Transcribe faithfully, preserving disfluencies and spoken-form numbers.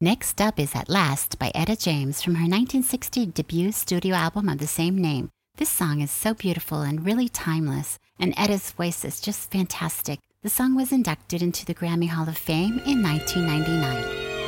Next up is At Last by Etta James from her nineteen sixty debut studio album of the same name. This song is so beautiful and really timeless, and Etta's voice is just fantastic. The song was inducted into the Grammy Hall of Fame in nineteen ninety-nine.